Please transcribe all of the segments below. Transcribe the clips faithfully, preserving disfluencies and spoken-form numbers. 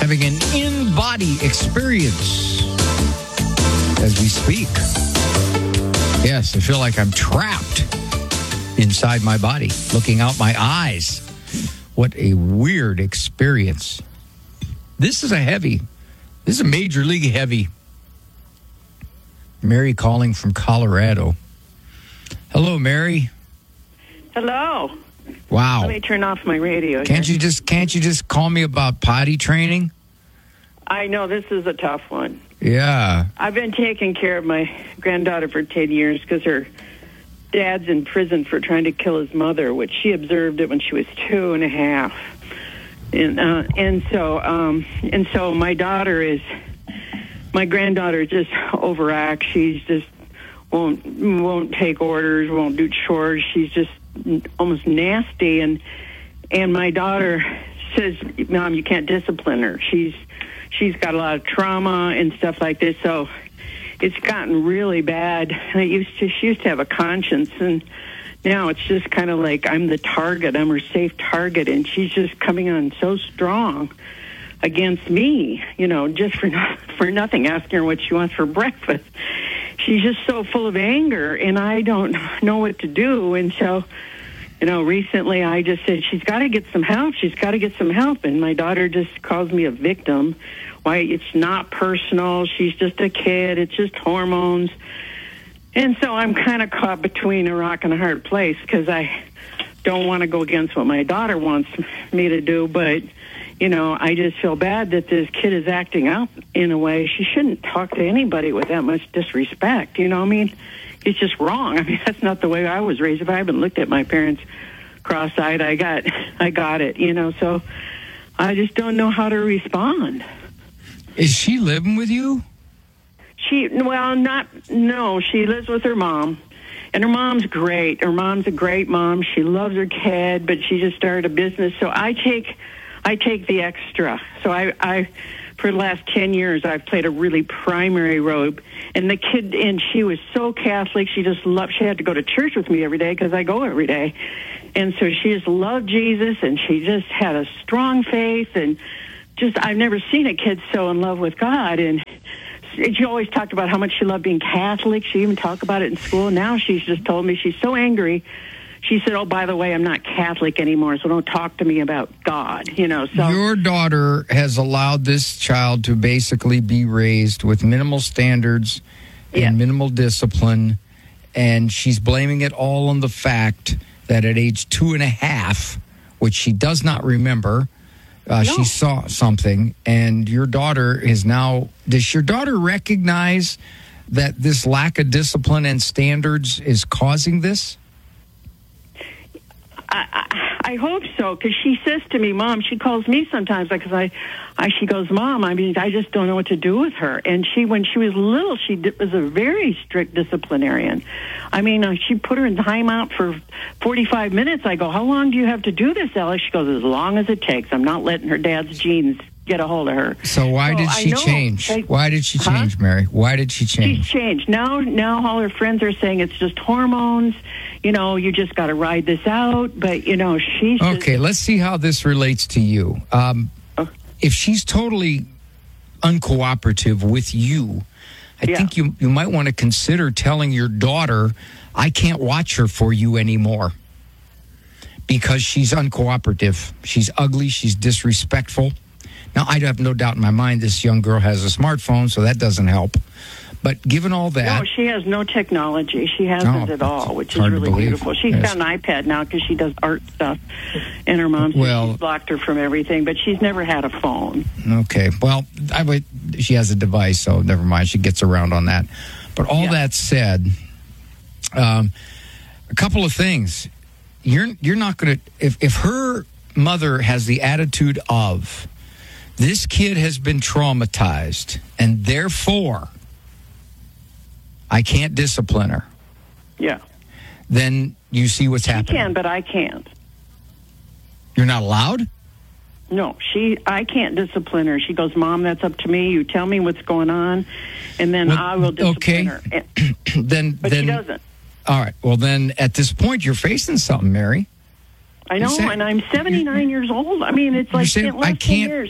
having an in-body experience as we speak. Yes, I feel like I'm trapped inside my body, looking out my eyes. What a weird experience. This is a heavy, this is a major league heavy. Mary calling from Colorado. Hello, Mary. Hello. Wow. Let me turn off my radio. Can't here. you just can't you just call me about potty training? I know this is a tough one. Yeah. I've been taking care of my granddaughter for ten years because her dad's in prison for trying to kill his mother, which she observed it when she was two and a half. And uh, and so um, and so my daughter is my granddaughter just overacts. She's just won't won't take orders, won't do chores. She's just almost nasty, and and my daughter says, "Mom, you can't discipline her. She's she's got a lot of trauma and stuff like this." So it's gotten really bad. I used to she used to have a conscience, and now it's just kind of like I'm the target. I'm her safe target, and she's just coming on so strong against me, you know, just for no, for nothing, asking her what she wants for breakfast. She's just so full of anger, and I don't know what to do. And so, you know, recently I just said, she's got to get some help. She's got to get some help. And my daughter just calls me a victim. Why, it's not personal. She's just a kid. It's just hormones. And so I'm kind of caught between a rock and a hard place because I don't want to go against what my daughter wants me to do, but you know, I just feel bad that this kid is acting out in a way. She shouldn't talk to anybody with that much disrespect. You know, I mean, it's just wrong. I mean, that's not the way I was raised. If I haven't looked at my parents cross-eyed, I got, I got it. You know, so I just don't know how to respond. Is she living with you? She, well, not, no. She lives with her mom. And her mom's great. Her mom's a great mom. She loves her kid, but she just started a business. So I take... I take the extra. So I, I, for the last ten years, I've played a really primary role. And the kid, and she was so Catholic, she just loved, she had to go to church with me every day because I go every day. And so she just loved Jesus, and she just had a strong faith. And just, I've never seen a kid so in love with God. And she always talked about how much she loved being Catholic. She even talked about it in school. Now she's just told me she's so angry. She said, "Oh, by the way, I'm not Catholic anymore, so don't talk to me about God." You know, so your daughter has allowed this child to basically be raised with minimal standards and yes. minimal discipline, and she's blaming it all on the fact that at age two and a half, which she does not remember, uh, no. she saw something, and your daughter is now. Does your daughter recognize that this lack of discipline and standards is causing this? I, I, I hope so, because she says to me, "Mom," she calls me sometimes because I, I, she goes, "Mom, I mean, I just don't know what to do with her." And she, when she was little, she did, was a very strict disciplinarian. I mean, uh, she put her in timeout for forty-five minutes. I go, "How long do you have to do this, Alex?" She goes, "As long as it takes. I'm not letting her dad's genes get a hold of her." So why so did she change? I, why did she change, huh? Mary? Why did she change? She's changed. Now, now all her friends are saying it's just hormones. You know, you just got to ride this out. But, you know, she's... Okay, just, let's see how this relates to you. Um, uh, if she's totally uncooperative with you, I yeah. think you, you might want to consider telling your daughter, "I can't watch her for you anymore," because she's uncooperative. She's ugly. She's disrespectful. Now, I have no doubt in my mind this young girl has a smartphone, so that doesn't help. But given all that... No, she has no technology. She hasn't oh, at all, which is really beautiful. She's yes. got an iPad now because she does art stuff. And her mom says well, she's blocked her from everything, but she's never had a phone. Okay. Well, I would, she has a device, so never mind. She gets around on that. But all yeah. that said, um, a couple of things. You're, you're not going to... If, if her mother has the attitude of, this kid has been traumatized, and therefore... I can't discipline her. Yeah. Then you see what's she happening. She can, but I can't. You're not allowed? No, she. I can't discipline her. She goes, "Mom, that's up to me. You tell me what's going on, and then well, I will discipline okay. her." then, but then, she doesn't. All right. Well, then at this point, you're facing something, Mary. I know, saying, and I'm seventy-nine years old. I mean, it's like saying, it lasts I can't, years.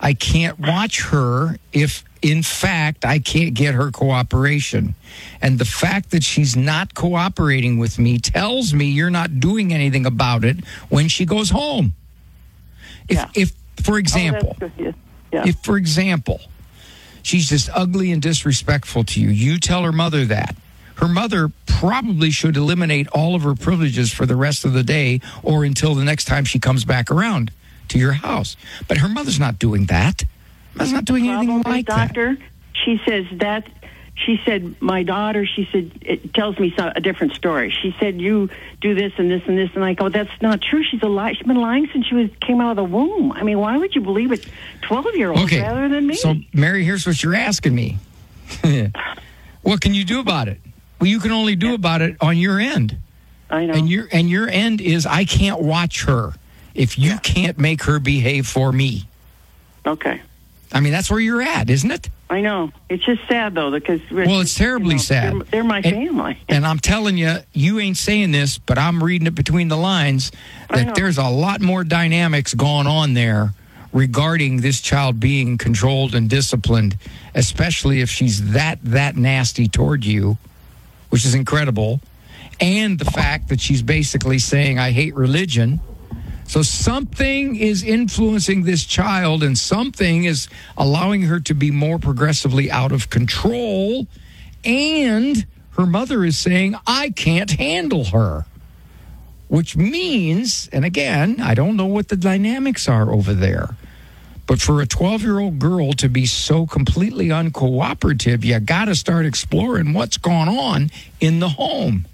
I can't watch her if, in fact, I can't get her cooperation. And the fact that she's not cooperating with me tells me you're not doing anything about it when she goes home. If, Yeah. if for example, Oh, that's good. Yeah. if, for example, she's just ugly and disrespectful to you, you tell her mother that. Her mother probably should eliminate all of her privileges for the rest of the day or until the next time she comes back around to your house. But her mother's not doing that. Mother's not doing anything Problem is, like that. doctor, she says that, she said, my daughter, she said, it tells me so, a different story. She said, you do this and this and this. And I go, that's not true. She's a lie. She's been lying since she was came out of the womb. I mean, why would you believe it, twelve-year-olds Okay, rather than me? so, Mary, here's what you're asking me. What can you do about it? Well, you can only do about it on your end. I know. And your and your end is I can't watch her if you Yeah. can't make her behave for me. Okay. I mean, that's where you're at, isn't it? I know. It's just sad, though, because... Well, it's terribly you know, sad. They're, they're my And- family. And I'm telling you, you ain't saying this, but I'm reading it between the lines I that know. there's a lot more dynamics going on there regarding this child being controlled and disciplined, especially if she's that that nasty toward you, which is incredible, and the fact that she's basically saying, I hate religion. So something is influencing this child, and something is allowing her to be more progressively out of control, and her mother is saying, I can't handle her. Which means, and again, I don't know what the dynamics are over there, but for a twelve-year-old girl to be so completely uncooperative, you got to start exploring what's going on in the home.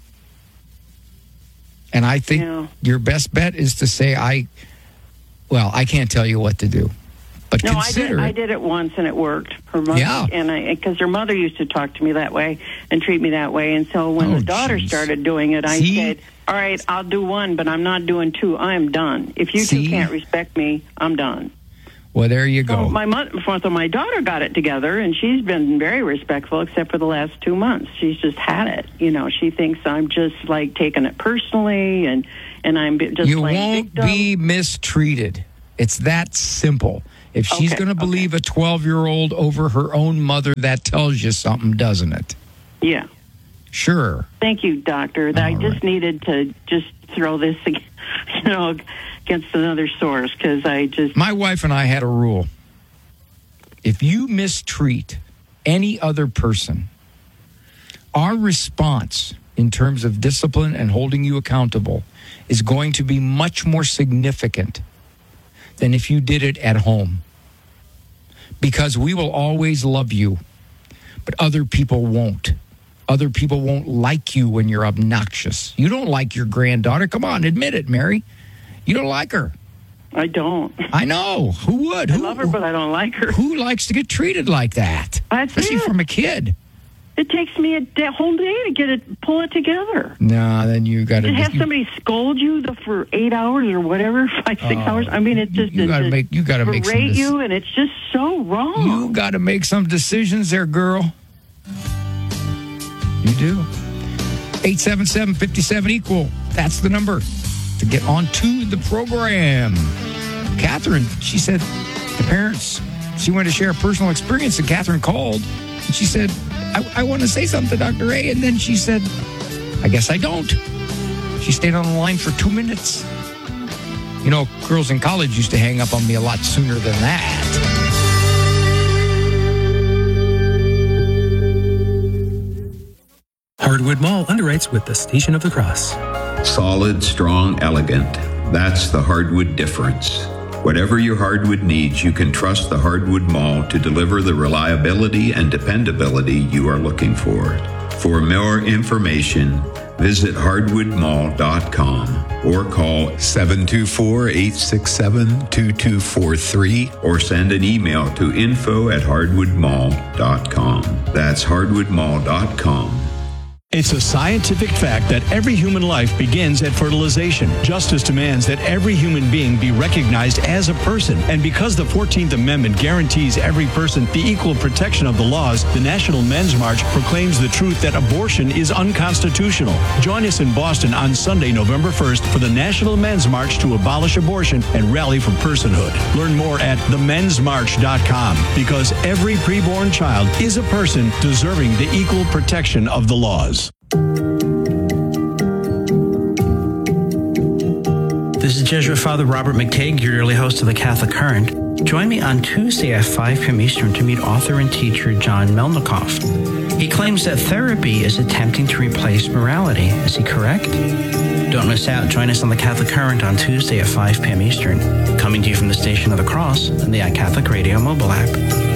And I think Yeah. your best bet is to say, I, well, I can't tell you what to do, but No, I consider did. it. I did it once, and it worked. Her mother, Yeah. and I because her mother used to talk to me that way and treat me that way. And so when Oh, the daughter geez. started doing it, I See? said, "All right, I'll do one, but I'm not doing two. I'm done. If you See? two can't respect me, I'm done." Well, there you go. So my mother, so my daughter got it together, and she's been very respectful, except for the last two months. She's just had it. You know, she thinks I'm just like taking it personally, and and I'm just You playing won't victim. be mistreated. It's that simple. If she's Okay, going to okay. believe a twelve-year-old over her own mother, that tells you something, doesn't it? Yeah. Sure. Thank you, doctor. I All just right. needed to just throw this, ag- you know, against another source because I just My wife and I had a rule. If you mistreat any other person, our response in terms of discipline and holding you accountable is going to be much more significant than if you did it at home. Because we will always love you, but other people won't. Other people won't like you when you're obnoxious. You don't like your granddaughter. Come on, admit it, Mary. You don't like her. I don't. I know. Who would? I Who, love her, but I don't like her. who likes to get treated like that? That's Especially it. from a kid. It takes me a day, whole day to get it, pull it together. No, then you got To have to. somebody scold you the, for eight hours or whatever, five, six Oh, hours. I mean, it's just you it gotta just make- you gotta make some berate dec- you, and it's just so wrong. You got to make some decisions there, girl. You do. eight seven seven, five seven, equal. That's the number to get onto the program. Catherine, she said the parents, she wanted to share a personal experience, and Catherine called, and she said, I, I want to say something to Doctor A, and then she said, I guess I don't. She stayed on the line for two minutes. You know, girls in college used to hang up on me a lot sooner than that. Hardwood Mall underwrites with the Station of the Cross. Solid, strong, elegant. That's the hardwood difference. Whatever your hardwood needs, you can trust the Hardwood Mall to deliver the reliability and dependability you are looking for. For more information, visit hardwood mall dot com or call seven two four, eight six seven, two two four three or send an email to info at hardwood mall dot com. That's hardwood mall dot com. It's a scientific fact that every human life begins at fertilization. Justice demands that every human being be recognized as a person. And because the fourteenth Amendment guarantees every person the equal protection of the laws, the National Men's March proclaims the truth that abortion is unconstitutional. Join us in Boston on Sunday, November first for the National Men's March to abolish abortion and rally for personhood. Learn more at the men's march dot com, because every preborn child is a person deserving the equal protection of the laws. This is Jesuit Father Robert McTague, your yearly host of the Catholic Current. Join me on Tuesday at five p.m. Eastern to meet author and teacher John Melnikoff. He claims that therapy is attempting to replace morality. Is he correct? Don't miss out. Join us on the Catholic Current on Tuesday at five p.m. Eastern. Coming to you from the Station of the Cross and the iCatholic Radio mobile app.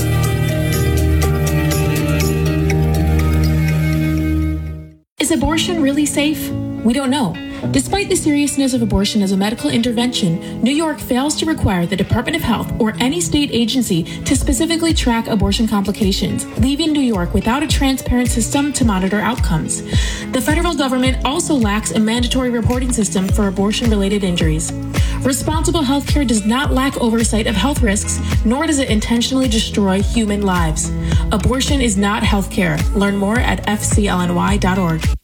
Is abortion really safe? We don't know. Despite the seriousness of abortion as a medical intervention, New York fails to require the Department of Health or any state agency to specifically track abortion complications, leaving New York without a transparent system to monitor outcomes. The federal government also lacks a mandatory reporting system for abortion-related injuries. Responsible healthcare does not lack oversight of health risks, nor does it intentionally destroy human lives. Abortion is not healthcare. Learn more at f c l n y dot org.